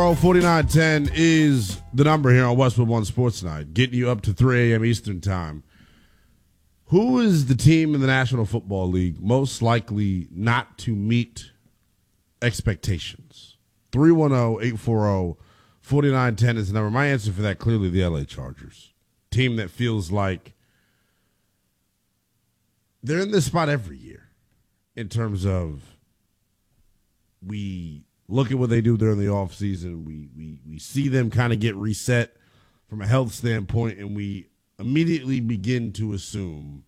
4910 is the number here on Westwood One Sports Night, getting you up to 3 a.m. Eastern Time. Who is the team in the National Football League most likely not to meet expectations? 310-840-4910 is the number. My answer for that, clearly the LA Chargers. Team that feels like they're in this spot every year in terms of we look at what they do during the offseason. We see them kind of get reset from a health standpoint, and we immediately begin to assume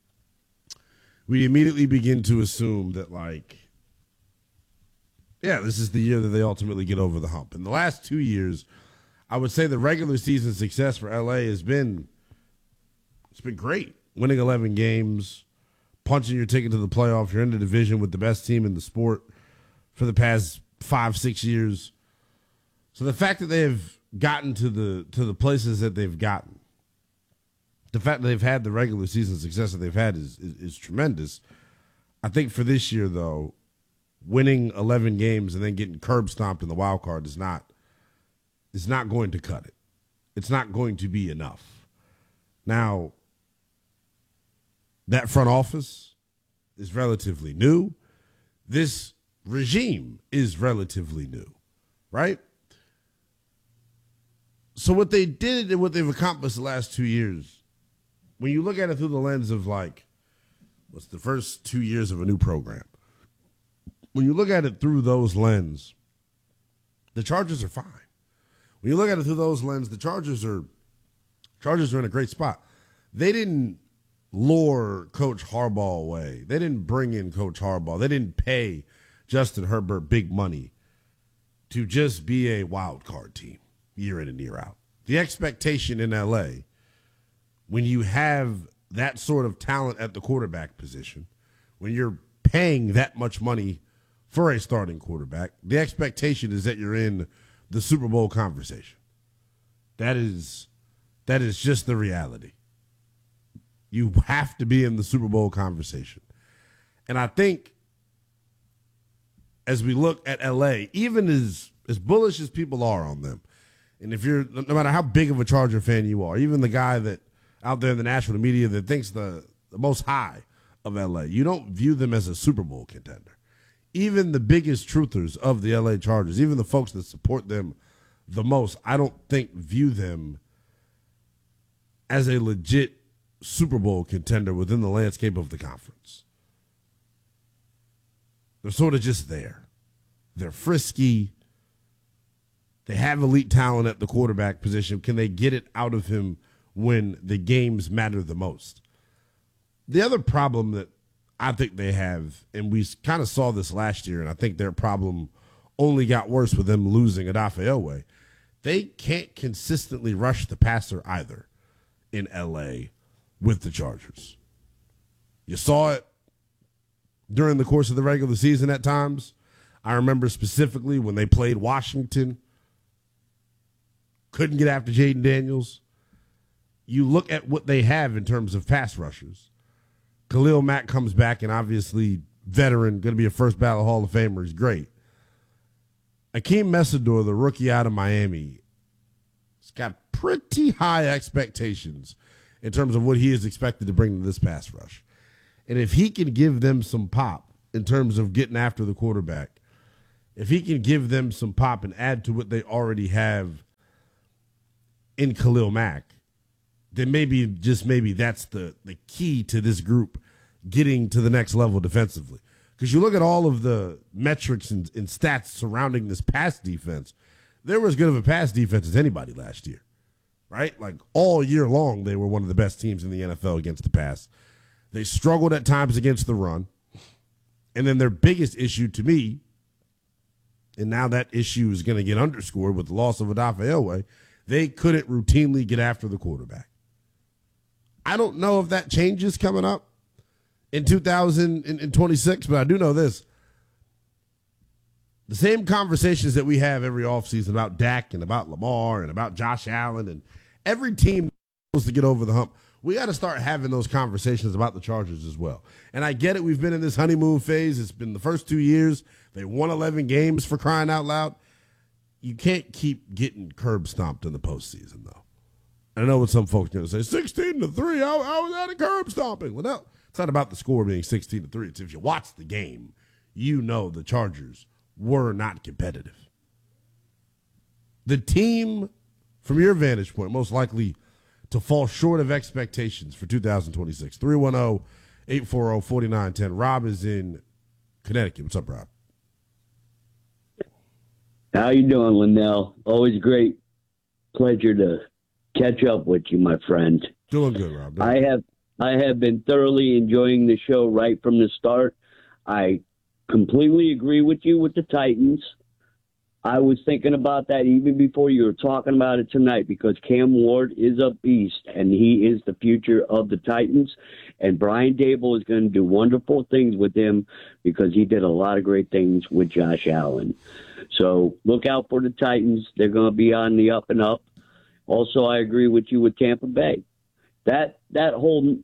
that, like, yeah, this is the year that they ultimately get over the hump. In the last 2 years, I would say the regular season success for LA has been great. Winning 11 games, punching your ticket to the playoffs. You're in the division with the best team in the sport for the past 5-6 years. So the fact that they have gotten to the places that they've gotten, the fact that they've had the regular season success that they've had is tremendous. I think for this year, though, winning 11 games and then getting curb stomped in the wild card is not going to cut it. It's not going to be enough. Now, that front office is relatively new. This regime is relatively new, right? So what they did and what they've accomplished the last 2 years, when you look at it through the lens of, like, what's the first 2 years of a new program, when you look at it through those lens, the Chargers are fine. When you look at it through those lens, the Chargers are in a great spot. They didn't lure Coach Harbaugh away. They didn't bring in Coach Harbaugh. They didn't pay Justin Herbert big money to just be a wild card team year in and year out. The expectation in LA, when you have that sort of talent at the quarterback position, when you're paying that much money for a starting quarterback, the expectation is that you're in the Super Bowl conversation. That is just the reality. You have to be in the Super Bowl conversation. And I think as we look at LA, even as bullish as people are on them, and if you're, no matter how big of a Charger fan you are, even the guy that out there in the national media that thinks the most high of LA, you don't view them as a Super Bowl contender. Even the biggest truthers of the LA Chargers, even the folks that support them the most, I don't think view them as a legit Super Bowl contender within the landscape of the conference. They're sort of just there. They're frisky. They have elite talent at the quarterback position. Can they get it out of him when the games matter the most? The other problem that I think they have, and we kind of saw this last year, and I think their problem only got worse with them losing Odafe Oweh, they can't consistently rush the passer either in L.A. with the Chargers. You saw it during the course of the regular season at times. I remember specifically when they played Washington, couldn't get after Jaden Daniels. You look at what they have in terms of pass rushers. Khalil Mack comes back, and obviously veteran, going to be a first ballot Hall of Famer. He's great. Akeem Messidor, the rookie out of Miami, has got pretty high expectations in terms of what he is expected to bring to this pass rush. And if he can give them some pop in terms of getting after the quarterback, if he can give them some pop and add to what they already have in Khalil Mack, then maybe, just maybe, that's the key to this group getting to the next level defensively. Because you look at all of the metrics and stats surrounding this pass defense, they were as good of a pass defense as anybody last year, right? Like, all year long, they were one of the best teams in the NFL against the pass. They struggled at times against the run. And then their biggest issue to me, and now that issue is going to get underscored with the loss of Odafe Oweh, they couldn't routinely get after the quarterback. I don't know if that changes coming up in 2026, but I do know this. The same conversations that we have every offseason about Dak and about Lamar and about Josh Allen and every team wants to get over the hump, we got to start having those conversations about the Chargers as well. And I get it. We've been in this honeymoon phase. It's been the first 2 years. They won 11 games, for crying out loud. you can't keep getting curb stomped in the postseason, though. I know what some folks are going to say, 16-3, how was that a curb stomping? Well, no, it's not about the score being 16-3. It's if you watch the game, you know the Chargers were not competitive. The team, from your vantage point, most likely to fall short of expectations for 2026. 310-840-4910. Rob is in Connecticut. What's up, Rob? How you doing, Linnell? Always great pleasure to catch up with you, my friend. Doing good, Rob. I have been thoroughly enjoying the show right from the start. I completely agree with you with the Titans. I was thinking about that even before you were talking about it tonight, because Cam Ward is a beast, and he is the future of the Titans. And Brian Dable is going to do wonderful things with him because he did a lot of great things with Josh Allen. So look out for the Titans. They're going to be on the up and up. Also, I agree with you with Tampa Bay. That whole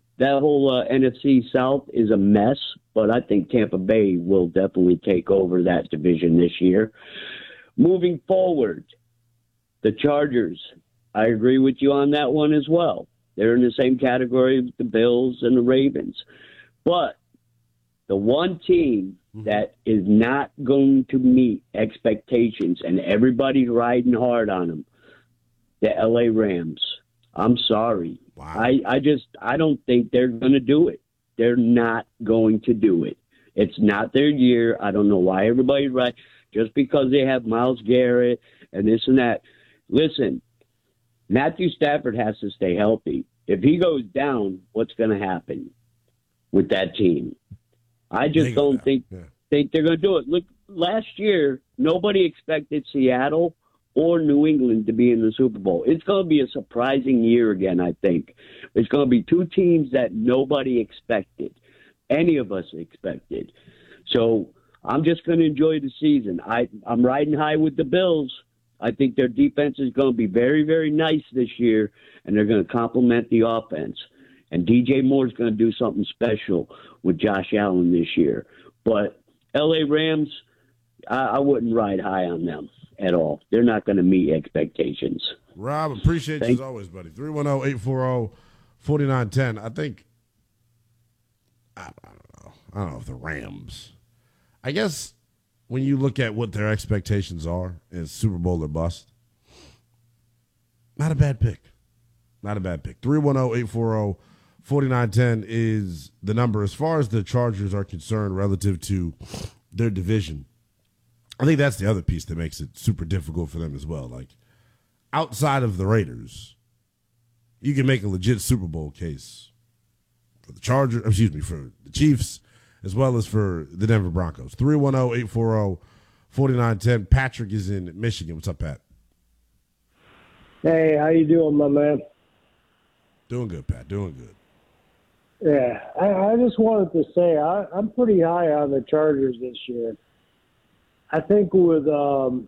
NFC South is a mess, but I think Tampa Bay will definitely take over that division this year. Moving forward, the Chargers, I agree with you on that one as well. They're in the same category as the Bills and the Ravens. But the one team that is not going to meet expectations, and everybody's riding hard on them, the LA Rams. I'm sorry. Wow. I don't think they're going to do it. They're not going to do it. It's not their year. I don't know why everybody's right. Just because they have Myles Garrett and this and that. Listen, Matthew Stafford has to stay healthy. If he goes down, what's going to happen with that team? I just don't think they're going to do it. Look, last year, nobody expected Seattle or New England to be in the Super Bowl. It's going to be a surprising year again, I think. It's going to be two teams that nobody expected, any of us expected. So I'm just going to enjoy the season. I'm riding high with the Bills. I think their defense is going to be very, very nice this year, and they're going to complement the offense. And DJ Moore's going to do something special with Josh Allen this year. But LA Rams, I wouldn't ride high on them at all. They're not going to meet expectations. Rob, appreciate you as always, buddy. 310-840-4910. I think, I don't know if the Rams, I guess when you look at what their expectations are in Super Bowl or bust, not a bad pick. Not a bad pick. 310-840-4910 is the number. As far as the Chargers are concerned relative to their division, I think that's the other piece that makes it super difficult for them as well. Like, outside of the Raiders, you can make a legit Super Bowl case for the for the Chiefs, as well as for the Denver Broncos. 310-840-4910. Patrick is in Michigan. What's up, Pat? Hey, how you doing, my man? Doing good, Pat. Doing good. Yeah, I just wanted to say I'm pretty high on the Chargers this year. I think with Harbaugh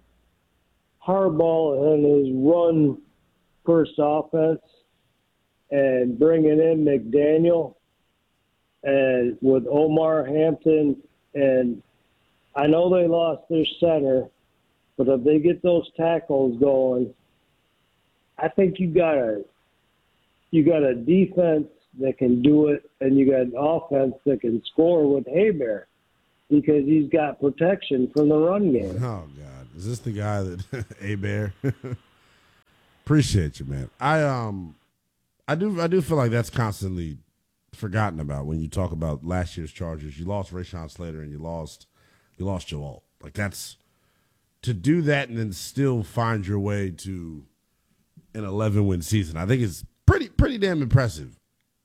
and his run-first offense and bringing in McDaniel and with Omar Hampton, and I know they lost their center, but if they get those tackles going, I think you got a defense that can do it, and you got an offense that can score with Hebert because he's got protection from the run game. Oh God, is this the guy that Hebert? Appreciate you, man. I do feel like that's constantly forgotten about when you talk about last year's Chargers. You lost Rashawn Slater and you lost Joe Alt. Like, that's to do that and then still find your way to an 11-win season. I think it's pretty damn impressive.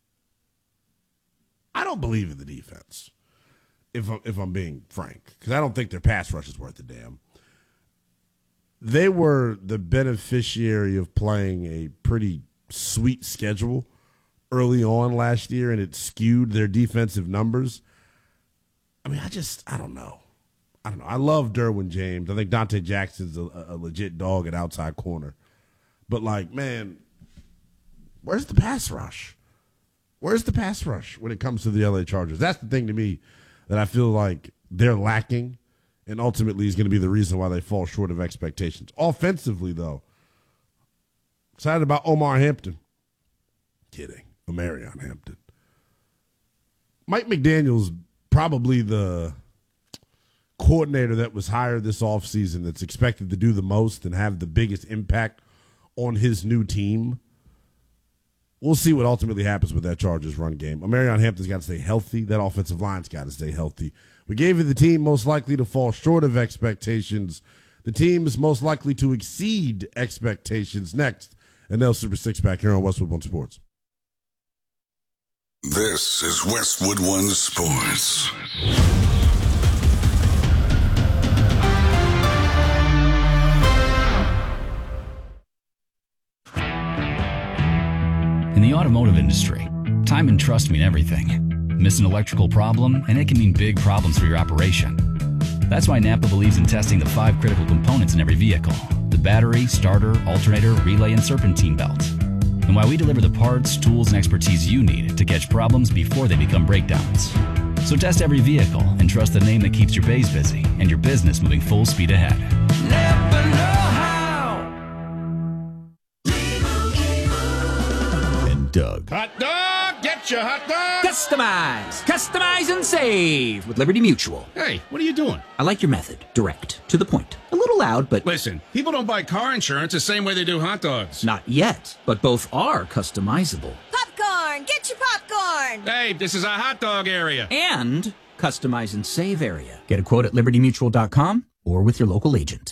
I don't believe in the defense, if I'm being frank, because I don't think their pass rush is worth a damn. They were the beneficiary of playing a pretty sweet schedule early on last year, and it skewed their defensive numbers. I mean, I don't know. I love Derwin James. I think Dante Jackson's a legit dog at outside corner. But, like, man, where's the pass rush? Where's the pass rush when it comes to the LA Chargers? That's the thing to me that I feel like they're lacking and ultimately is going to be the reason why they fall short of expectations. Offensively, though, excited about Omar Hampton. Kidding. Omarion Hampton. Mike McDaniel's probably the coordinator that was hired this offseason that's expected to do the most and have the biggest impact on his new team. We'll see what ultimately happens with that Chargers run game. Omarion Hampton's got to stay healthy. That offensive line's got to stay healthy. We gave you the team most likely to fall short of expectations. The team is most likely to exceed expectations next. And now Super Six Pack here on Westwood One Sports. This is Westwood One Sports. In the automotive industry, time and trust mean everything. Miss an electrical problem, and it can mean big problems for your operation. That's why Napa believes in testing the 5 critical components in every vehicle: the battery, starter, alternator, relay, and serpentine belt. And why we deliver the parts, tools, and expertise you need to catch problems before they become breakdowns. So test every vehicle and trust the name that keeps your bays busy and your business moving full speed ahead. Napa know-how. And Doug. Hot dog! Get your hot dog! Customize and save with Liberty Mutual. Hey, what are you doing? I like your method. Direct, to the point. A little loud, but Listen, people don't buy car insurance the same way they do hot dogs. not yet. But both are customizable. Popcorn! Get your popcorn! Hey, this is our hot dog area. And customize and save area. Get a quote at libertymutual.com or with your local agent.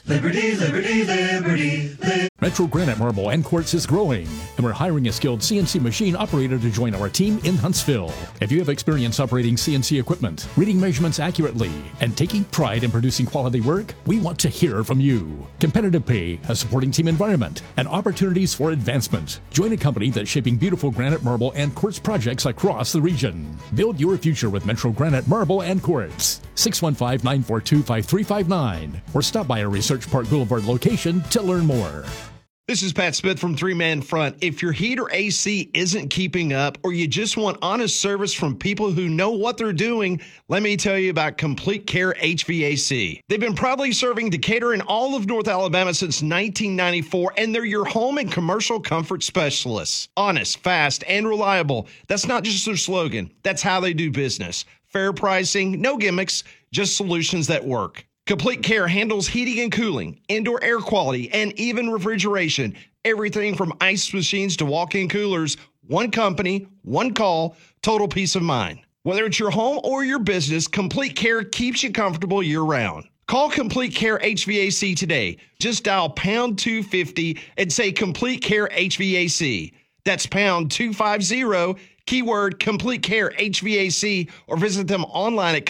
Metro Granite Marble and Quartz is growing, and we're hiring a skilled CNC machine operator to join our team in Huntsville. If you have experience operating CNC equipment, reading measurements accurately, and taking pride in producing quality work, we want to hear from you. Competitive pay, a supporting team environment, and opportunities for advancement. Join a company that's shaping beautiful granite, marble, and quartz projects across the region. Build your future with Metro Granite Marble and Quartz. 615-942-5359. Or stop by our Research Park Boulevard location to learn more. This is Pat Smith from Three Man Front. If your heat or AC isn't keeping up, or you just want honest service from people who know what they're doing, let me tell you about Complete Care HVAC. They've been proudly serving Decatur and all of North Alabama since 1994, and they're your home and commercial comfort specialists. Honest, fast, and reliable. That's not just their slogan. That's how they do business. Fair pricing, no gimmicks, just solutions that work. Complete Care handles heating and cooling, indoor air quality, and even refrigeration. Everything from ice machines to walk-in coolers. One company, one call, total peace of mind. Whether it's your home or your business, Complete Care keeps you comfortable year-round. Call Complete Care HVAC today. Just dial pound 250 and say Complete Care HVAC. That's pound 250, keyword Complete Care HVAC, or visit them online at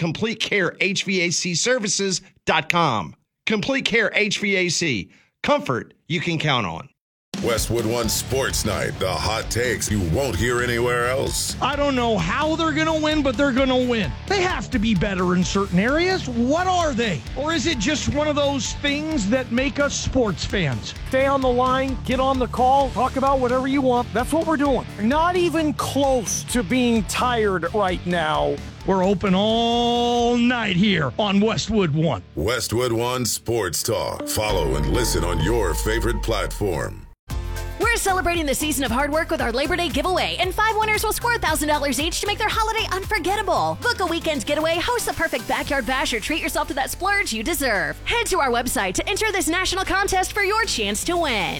CompleteCareHVACServices.com. Complete Care HVAC. Comfort you can count on. Westwood One Sports Night. The hot takes you won't hear anywhere else. I don't know how they're going to win, but they're going to win. They have to be better in certain areas. What are they? Or is it just one of those things that make us sports fans? Stay on the line, get on the call, talk about whatever you want. That's what we're doing. Not even close to being tired right now. We're open all night here on Westwood One. Westwood One Sports Talk. Follow and listen on your favorite platform. We're celebrating the season of hard work with our Labor Day giveaway, and 5 winners will score $1,000 each to make their holiday unforgettable. Book a weekend getaway, host the perfect backyard bash, or treat yourself to that splurge you deserve. Head to our website to enter this national contest for your chance to win.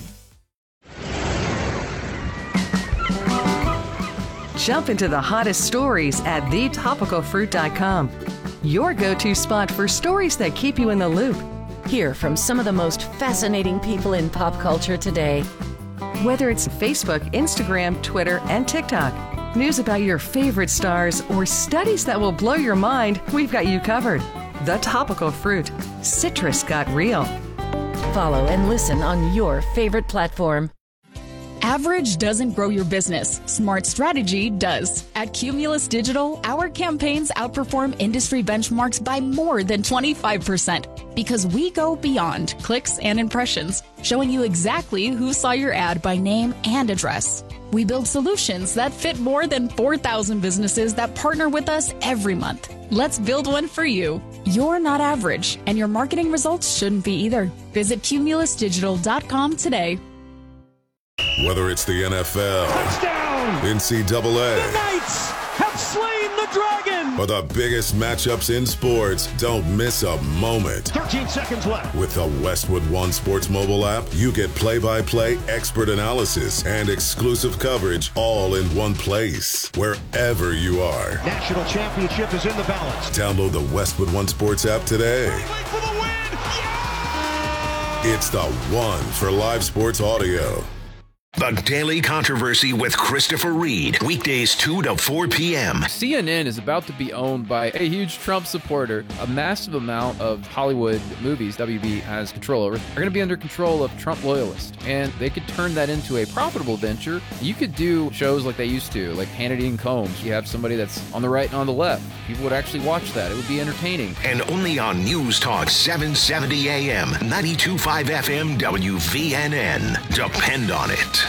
Jump into the hottest stories at thetopicalfruit.com. Your go-to spot for stories that keep you in the loop. Hear from some of the most fascinating people in pop culture today. Whether it's Facebook, Instagram, Twitter, and TikTok, news about your favorite stars, or studies that will blow your mind, we've got you covered. The Topical Fruit. Citrus got real. Follow and listen on your favorite platform. Average doesn't grow your business. Smart strategy does. At Cumulus Digital, our campaigns outperform industry benchmarks by more than 25% because we go beyond clicks and impressions, showing you exactly who saw your ad by name and address. We build solutions that fit more than 4,000 businesses that partner with us every month. Let's build one for you. You're not average, and your marketing results shouldn't be either. Visit cumulusdigital.com today. Whether it's the NFL, Touchdown! NCAA, The Knights have slain the dragon! or the biggest matchups in sports, don't miss a moment. 13 seconds left. With the Westwood One Sports mobile app, you get play-by-play expert analysis and exclusive coverage all in one place, wherever you are. National championship is in the balance. Download the Westwood One Sports app today. For the win! Yeah! It's the one for live sports audio. The Daily Controversy with Christopher Reed. Weekdays 2 to 4 p.m. CNN is about to be owned by a huge Trump supporter. A massive amount of Hollywood movies WB has control over are going to be under control of Trump loyalists. And they could turn that into a profitable venture. You could do shows like they used to, like Hannity and Combs. You have somebody that's on the right and on the left. People would actually watch that. It would be entertaining. And only on News Talk 770 AM, 92.5 FM, WVNN. Depend on it.